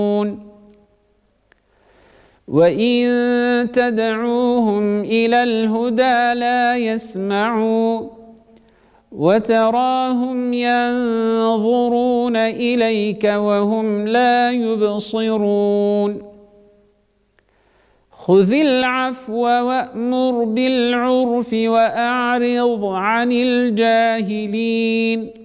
وإن تدعوهم إلى الهدى لا يسمعوا وتراهم ينظرون إليك وهم لا يبصرون خذ العفو وأمر بالعرف وأعرض عن الجاهلين